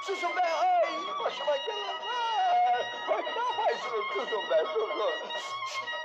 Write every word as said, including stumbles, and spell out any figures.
Susun be! Ay başıma gelenler! Ay ne yapıyorsunuz? Susun be, susun!